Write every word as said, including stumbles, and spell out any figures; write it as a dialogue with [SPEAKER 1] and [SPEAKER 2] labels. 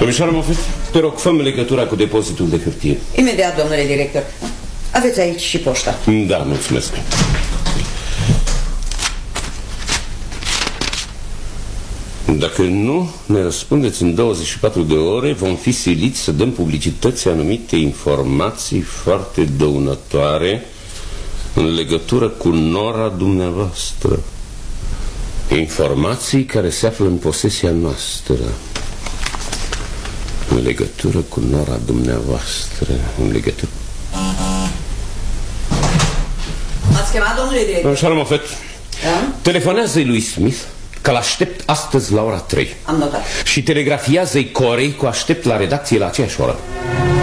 [SPEAKER 1] Domnișoară Mofet, te rog, fă-mi legătura cu depozitul de hârtie.
[SPEAKER 2] Imediat, domnule director. Aveți aici și poșta.
[SPEAKER 1] Da, mulțumesc. Dacă nu ne răspundeți în douăzeci și patru de ore, vom fi siliți să dăm publicității anumite informații foarte dăunătoare în legătură cu nora dumneavoastră. Informații care se află în posesia noastră. În legătură cu nora dumneavoastră. În legătură...
[SPEAKER 2] M-ați chemat, domnule director?
[SPEAKER 1] Domnișoară Mofet,
[SPEAKER 2] da?
[SPEAKER 1] Telefonează-i lui Smith că l-aștept astăzi la ora trei.
[SPEAKER 2] Am notat.
[SPEAKER 1] Și telegrafiază-i Corei că o aștept la redacție la aceeași oră.